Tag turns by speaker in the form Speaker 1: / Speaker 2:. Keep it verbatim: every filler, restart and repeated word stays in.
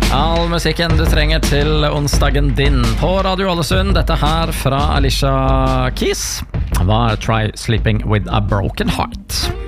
Speaker 1: All musikken du trenger til onsdagen din på Radio Ålesund. Dette her fra Alicia Keys var Try Sleeping With A Broken Heart.